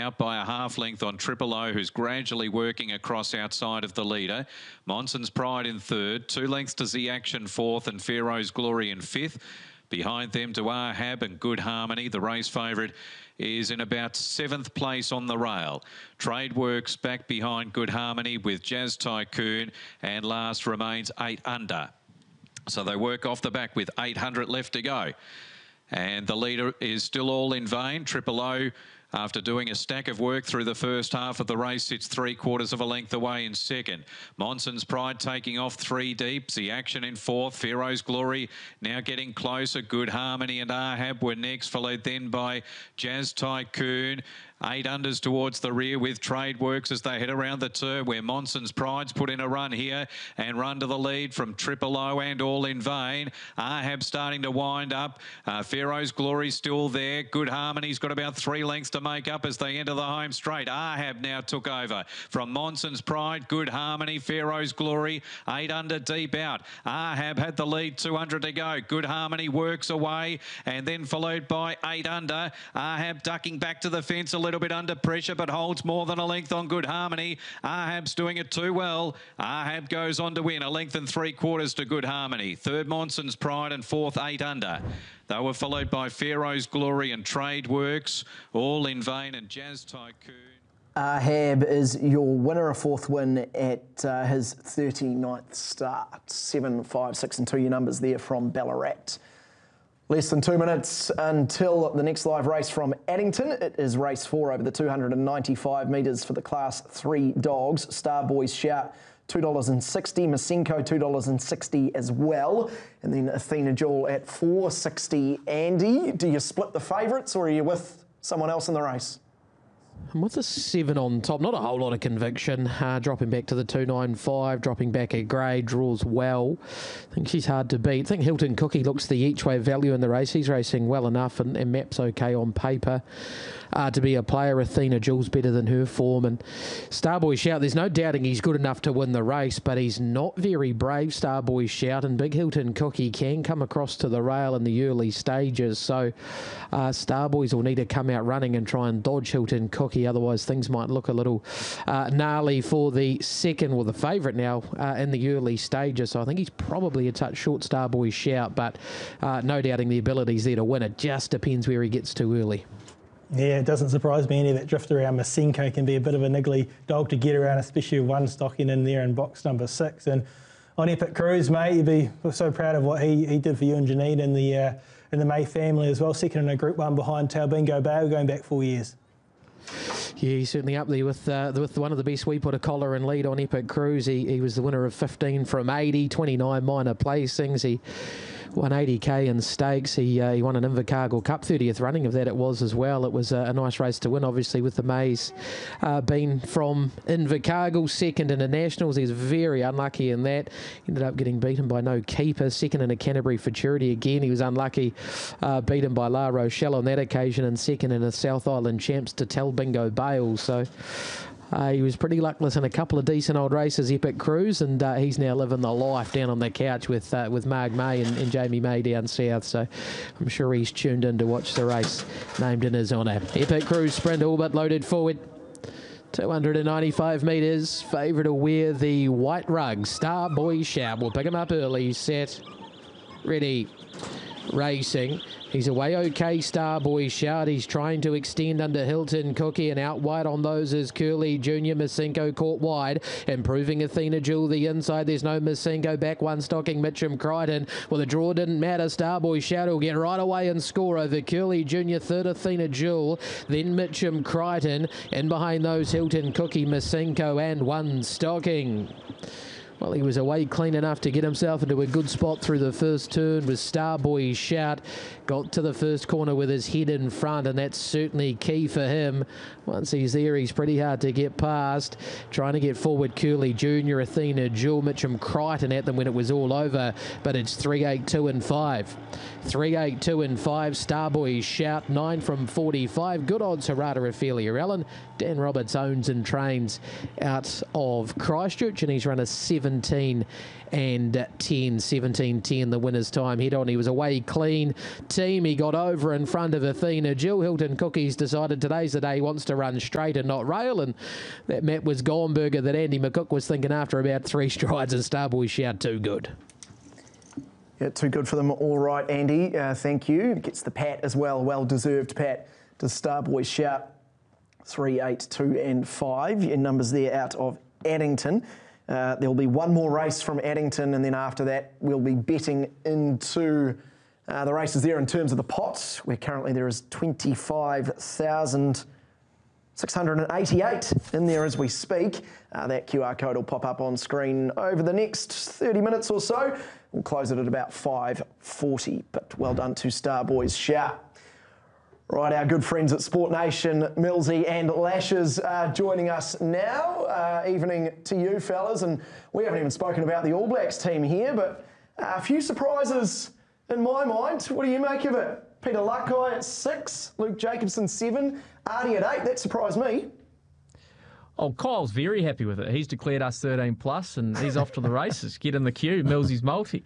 out by a half length on Triple O, who's gradually working across outside of the leader. Monson's Pride in third, 2 lengths to Z Action fourth, and Pharaoh's Glory in fifth. Behind them, to Ahab and Good Harmony. The race favourite is in about 7th place on the rail. Trade Works back behind Good Harmony with Jazz Tycoon, and last remains 8 under. So they work off the back with 800 left to go. And the leader is still All in Vain. Triple O, after doing a stack of work through the first half of the race, sits 3/4 of a length away in second. Monson's Pride taking off 3 deep. The Action in fourth. Pharaoh's Glory now getting closer. Good Harmony and Ahab were next, followed then by Jazz Tycoon. 8 unders towards the rear with Trade Works as they head around the turn, where Monson's Pride's put in a run here and run to the lead from Triple O and All in Vain. Ahab starting to wind up. Pharaoh's Glory still there. Good Harmony's got about 3 lengths to make up as they enter the home straight. Ahab now took over from Monson's Pride. Good Harmony, Pharaoh's Glory, 8 under deep out. Ahab had the lead, 200 to go. Good Harmony works away and then followed by 8 under. Ahab ducking back to the fence a little bit under pressure, but holds more than a length on Good Harmony. Ahab's doing it too well. Ahab goes on to win, a length and 3/4 to Good Harmony. Third, Monson's Pride, and fourth, 8 under. They were followed by Pharaoh's Glory and Trade Works, All in Vain and Jazz Tycoon. Ahab is your winner, a 4th win at his 39th start. 7, 5, 6 and 2, your numbers there from Ballarat. Less than 2 minutes until the next live race from Addington. It is race 4 over the 295 metres for the Class 3 dogs. Starboy's Shout, $2.60. Masenko, $2.60 as well. And then Athena Jewel at $4.60. Andy, do you split the favourites or are you with someone else in the race? I'm with a 7 on top. Not a whole lot of conviction. Dropping back to the 295, dropping back a grade, draws well. I think she's hard to beat. I think Hilton Cookie looks the each-way value in the race. He's racing well enough and maps okay on paper. To be a player, Athena Jewel's better than her form. And Starboy Shout, there's no doubting he's good enough to win the race, but he's not very brave, Starboy Shout. And Big Hilton Cookie can come across to the rail in the early stages. So Starboys will need to come out running and try and dodge Hilton Cookie. Otherwise, things might look a little gnarly for the second, or the favourite now, in the early stages. So I think he's probably a touch short, Starboy Shout, but no doubting the abilities there to win. It just depends where he gets too early. Yeah, it doesn't surprise me any of that drift around. Masenko can be a bit of a niggly dog to get around, especially with one stocking in there in box number 6. And on Epic Cruise, mate, you'd be so proud of what he did for you and Janine and the May family as well. Second in a Group 1 behind Taubingo Bale, going back 4 years. Yeah, he's certainly up there with one of the best. We put a collar and lead on Epic Cruise. He was the winner of 15 from 80, 29 minor placings. He won 80k in stakes. He won an Invercargill Cup, 30th running of that it was as well. It was a nice race to win, obviously, with the Mays being from Invercargill. Second in the Nationals. He was very unlucky in that. Ended up getting beaten by No Keeper. Second in a Canterbury Futurity again. He was unlucky, beaten by La Rochelle on that occasion, and second in a South Island Champs to Taubingo Bale. So he was pretty luckless in a couple of decent old races, Epic Cruise, and he's now living the life down on the couch with Marg May and Jamie May down south. So I'm sure he's tuned in to watch the race named in his honour. Epic Cruise sprint all but loaded forward. 295 metres. Favourite to wear the white rug. Starboy Shout. We'll pick him up early. Set. Ready. Racing. He's away okay, Starboy Shout. He's trying to extend under Hilton Cookie, and out wide on those is Curly Junior. Masenko caught wide, improving Athena Jewel the inside. There's no Masenko, back one stocking Mitchum Crichton. Well, the draw didn't matter. Starboy Shout will get right away and score over Curly Junior, third Athena Jewel, then Mitchum Crichton, and behind those Hilton Cookie, Masenko and one stocking. Well, he was away clean enough to get himself into a good spot through the first turn with Starboy Shout. Got to the first corner with his head in front, and that's certainly key for him. Once he's there, he's pretty hard to get past. Trying to get forward Curly Junior, Athena Jewel, Mitchum Crichton at them when it was all over, but it's 3, 8, 2 and 5. 3, 8, 2 and 5. Starboy Shout, 9 from 45. Good odds, Harada Ophelia Allen. Dan Roberts owns and trains out of Christchurch, and he's run a 7 17 and 10. 17-10 the winner's time. Head on. He was away clean team. He got over in front of Athena. Jill Hilton Cookies decided today's the day he wants to run straight and not rail, and that map was Gornberger that Andy McCook was thinking after about 3 strides, and Starboy Shout too good. Yeah, too good for them. All right, Andy. Thank you. Gets the pat as well. Well-deserved pat to Starboy Shout. 3, 8, 2 and 5. Your numbers there out of Addington. There'll be one more race from Addington, and then after that we'll be betting into the races there in terms of the pots, where currently there is 25,688 in there as we speak. That QR code will pop up on screen over the next 30 minutes or so. We'll close it at about 5:40, but well done to Starboy's Shout. Right, our good friends at Sport Nation, Millsy and Lashes, are joining us now. Evening to you, fellas. And we haven't even spoken about the All Blacks team here, but a few surprises in my mind. What do you make of it? Peter Luckeye at 6, Luke Jacobson 7, Artie at 8. That surprised me. Oh, Kyle's very happy with it. He's declared us 13 plus, and he's off to the races. Get in the queue, Millsy's multi.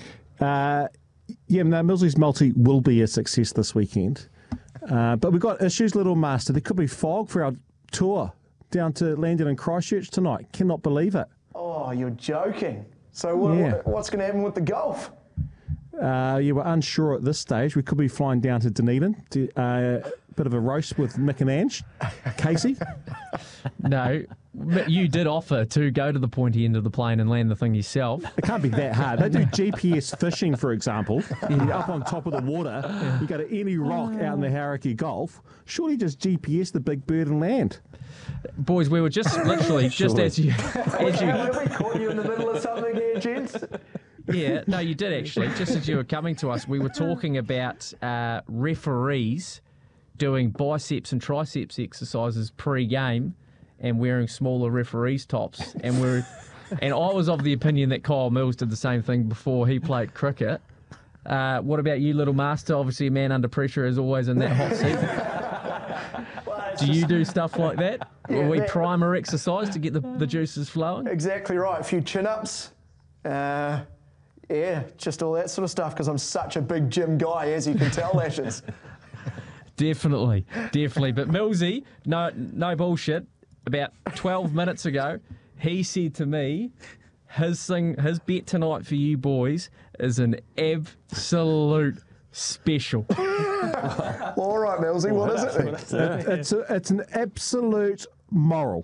Millsy's multi will be a success this weekend. But we've got issues, Little Master. There could be fog for our tour down to Landon and Christchurch tonight. Cannot believe it. Oh, you're joking. So what's going to happen with the golf? We're unsure at this stage. We could be flying down to Dunedin. Bit of a roast with Mick and Ange. Casey? No, you did offer to go to the pointy end of the plane and land the thing yourself. It can't be that hard. They do GPS fishing, for example. You're up on top of the water. You go to any rock out in the Hauraki Gulf. Surely just GPS the big bird and land. Boys, we were just literally, just as you... Have we caught you in the middle of something here, gents? Yeah, no, you did actually. Just as you were coming to us, we were talking about referees doing biceps and triceps exercises pre-game and wearing smaller referees' tops. And I was of the opinion that Kyle Mills did the same thing before he played cricket. What about you, Little Master? Obviously a man under pressure is always in that hot seat. Do you do stuff like that? Yeah, we primer exercise to get the juices flowing? Exactly right. A few chin-ups. Just all that sort of stuff, because I'm such a big gym guy, as you can tell, Lashes. Definitely. But Millsy, no bullshit. About 12 minutes ago, he said to me, his bet tonight for you boys is an absolute special. All right, Millsy, what is it then? It's an absolute moral.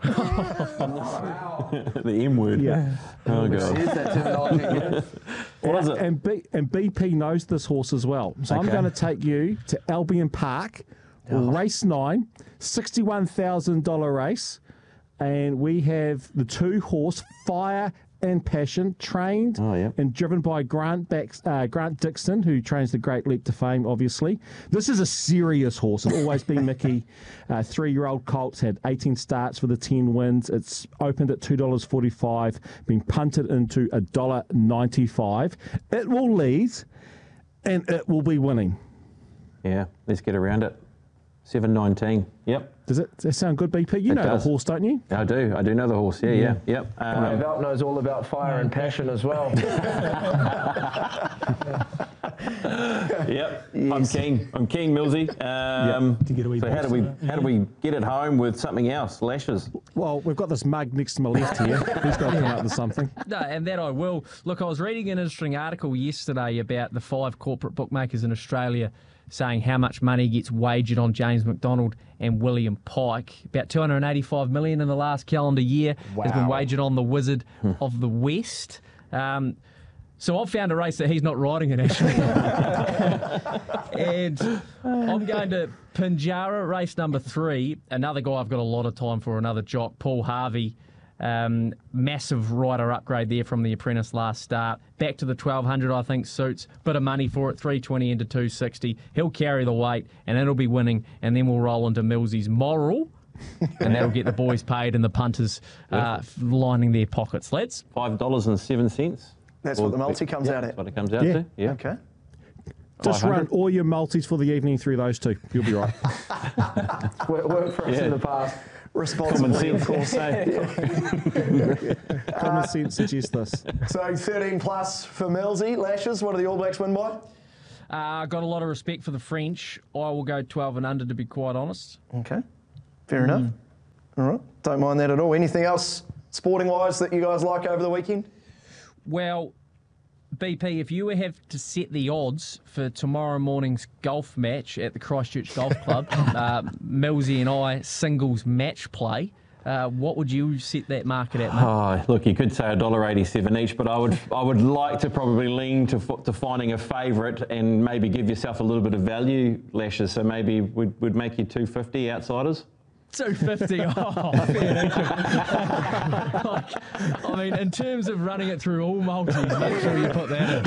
The M word. Yeah. Oh, God. What is it? And BP knows this horse as well. So I'm going to take you to Albion Park, race 9, $61,000 race. And we have the 2-horse Fire and Passion, trained and driven by Grant Dixon, who trains the Great Leap to Fame, obviously. This is a serious horse. It's always been Mickey. 3-year-old colts, had 18 starts for the 10 wins. It's opened at $2.45, been punted into $1.95. It will lead, and it will be winning. Yeah, let's get around it. 7.19. Yep. Does that sound good, BP? You know the horse, don't you? I do know the horse. Yeah. Yep. Val knows all about Fire and Passion as well. Yep. Yes. I'm keen, Millsy. To get a wee so how do we get it home with something else? Lashes. Well, we've got this mug next to my left here. He's got to come up with something. No, and that I will. Look, I was reading an interesting article yesterday about the 5 corporate bookmakers in Australia saying how much money gets wagered on James McDonald and William Pike. About $285 million in the last calendar year has been wagered on the Wizard of the West. So I've found a race that he's not riding in, actually. And I'm going to Pinjarra, race number 3. Another guy I've got a lot of time for, another jock, Paul Harvey. Massive rider upgrade there from the Apprentice last start. Back to the 1200, I think, suits. Bit of money for it, 320 into 260. He'll carry the weight, and it'll be winning. And then we'll roll into Millsy's Moral, and that'll get the boys paid and the punters lining their pockets. Lads. $5.07. That's what the multi comes out at. That's what it comes out to. Yeah. Okay. Just run all your multis for the evening through those two. You'll be right. Work for us in the past. responsibly, of course. Common sense suggests this. So 13 plus for Millsy. Lashes, what do the All Blacks win by? Got a lot of respect for the French. I will go 12 and under, to be quite honest. Okay, fair enough. All right, don't mind that at all. Anything else sporting-wise that you guys like over the weekend? Well, BP, if you have to set the odds for tomorrow morning's golf match at the Christchurch Golf Club, Millsy and I singles match play, what would you set that market at, mate? Oh, look, you could say $1.87 each, but I would like to probably lean to finding a favourite and maybe give yourself a little bit of value, Lashes. So maybe we'd make you $2.50 outsiders. 250. Oh, I mean, in terms of running it through all multis, make sure you put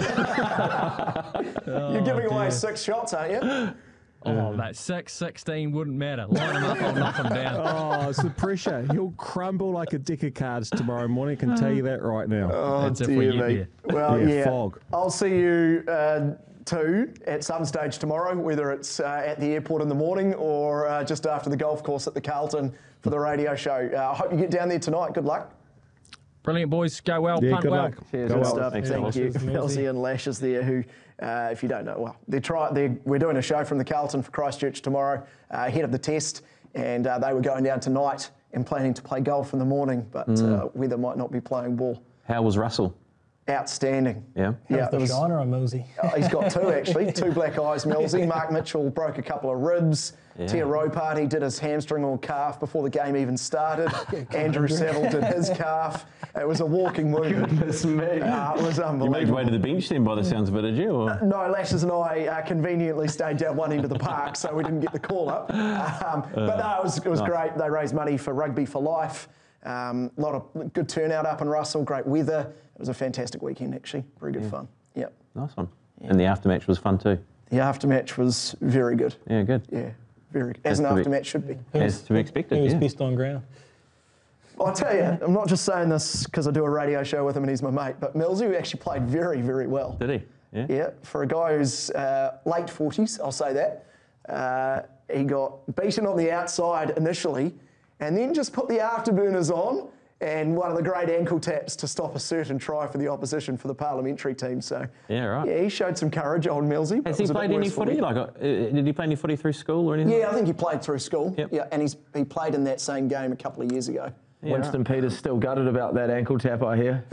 that in. You're giving away 6 shots, aren't you? Oh, mate, 6, 16 wouldn't matter. Line them up, I'll knock them down. Oh, it's the pressure. He'll crumble like a deck of cards tomorrow morning. I can tell you that right now. Oh, That's if we get there. Well, yeah. Fog. I'll see you too at some stage tomorrow, whether it's at the airport in the morning or just after the golf course at the Carlton for the radio show. I hope you get down there tonight. Good luck. Brilliant, boys. Go well, Yeah, punt good well. luck. Cheers, Go good well. stuff. Thanks, Thank you. Millsy. Millsy and Lashes there who, if you don't know, well, we're doing a show from the Carlton for Christchurch tomorrow, ahead of the test, and they were going down tonight and planning to play golf in the morning, but weather might not be playing ball. How was Russell? Outstanding. Yeah. Yeah, The shiner on Millsy. he's got 2 actually, 2 black eyes, Millsy. Mark Mitchell broke a couple of ribs. Yeah. Tia Ropati did his hamstring or calf before the game even started. Andrew Saville did his calf. It was a walking wound. Goodness me. It was You unbelievable. made your way to the bench then by the sounds of it, did you? Or? No, Lashes and I conveniently stayed down one end of the park, so we didn't get the call up. But no, it was great. They raised money for Rugby for Life. A lot of good turnout up in Russell, great weather. It was a fantastic weekend, actually. Very good fun. Yep. Nice one. And the aftermatch was fun too. The aftermatch was very good. Yeah, good. Yeah, very good. As an Has to be. aftermatch should be. As to be expected. He was Yeah. best on ground. I'll tell you, I'm not just saying this because I do a radio show with him and he's my mate, but Millsy actually played very, very well. Did he? Yeah. Yeah, for a guy who's late 40s, I'll say that. He got beaten on the outside initially and then just put the afterburners on and one of the great ankle taps to stop a certain try for the opposition for the parliamentary team. So, Yeah, right. yeah, he showed some courage, old Millsy. but Has it he was a bit played any worse for footy? me. Like, did he play any footy through school or anything? Yeah, I think he played through school. Yep. Yeah, and he played in that same game a couple of years ago. Yeah, Winston Peters still gutted about that ankle tap, I hear.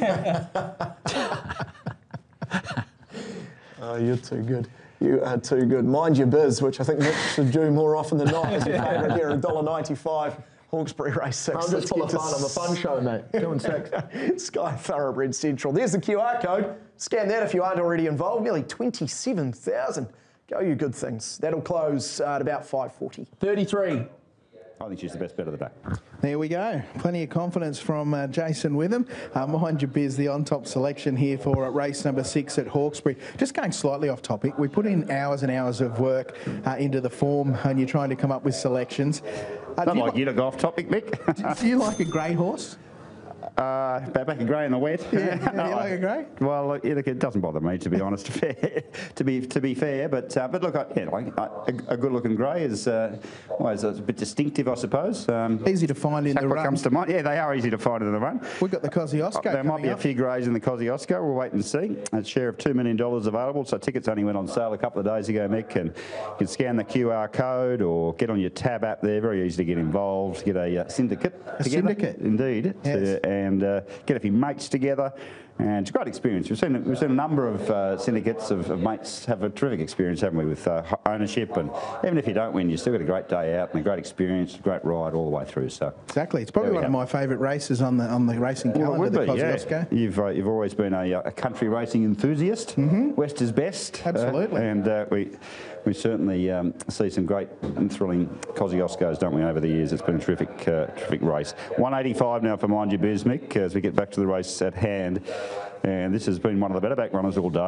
Oh, you're too good. You are too good. Mind your biz, which I think Mitch should do more often than not as your favourite here, $1.95 Hawkesbury Race 6. I'm just full of fun. I'm a fun show, mate. 2 and 6. Sky Thoroughbred Central. There's the QR code. Scan that if you aren't already involved. Nearly 27,000. Go you good things. That'll close at about 5:40. 33. I think she's the best bet of the day. There we go. Plenty of confidence from Jason Witham. Mind your biz, the on-top selection here for race number 6 at Hawkesbury. Just going slightly off topic, we put in hours and hours of work into the form and you're trying to come up with selections. Not like you to go off topic, Mick. Do you like a grey horse? Back a grey in the wet. Yeah, you like a grey? Well, look, it doesn't bother me, to be honest. to be fair, but look, a good-looking grey is always a bit distinctive, I suppose. Easy to find in That's the what run. comes to mind. Yeah, they are easy to find in the run. We've got the Kosciuszko There might be coming a up. few greys in the Kosciuszko. We'll wait and see. A share of $2 million available. So tickets only went on sale a couple of days ago, Mick. And you can scan the QR code or get on your Tab app there. Very easy to get involved. Get a syndicate together. Syndicate? Indeed. Yes. And get a few mates together. And it's a great experience. We've seen a number of syndicates of mates have a terrific experience, haven't we, with ownership. And even if you don't win, you still got a great day out and a great experience, a great ride all the way through. So Exactly. It's probably There we one of go. my favourite races on the racing Well, calendar, it would the be, Kosciuszko. yeah. You've always been a country racing enthusiast. West is best. Absolutely. And we certainly see some great and thrilling Kosciuszkos, don't we, over the years. It's been a terrific race. 185 now for Mind Your Biz, Mick, as we get back to the race at hand. And this has been one of the better back runners all day.